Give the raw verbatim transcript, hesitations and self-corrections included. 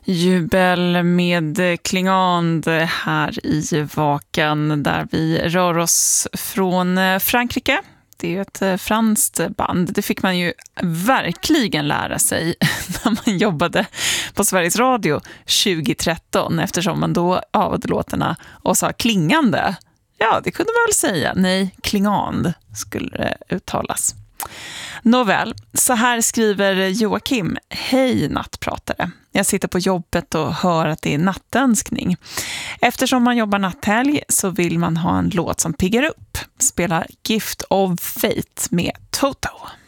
Jubel med Klingande här i Vakan där vi rör oss från Frankrike. Det är ju ett franskt band. Det fick man ju verkligen lära sig när man jobbade på Sveriges Radio tjugo-tretton eftersom man då avade låtarna och sa klingande. Ja, det kunde man väl säga. Nej, klingande skulle det uttalas. Nåväl, så här skriver Joakim. Hej nattpratare. Jag sitter på jobbet och hör att det är nattönskning. Eftersom man jobbar natthelg så vill man ha en låt som piggar upp. Spela Gift of Fate med Toto.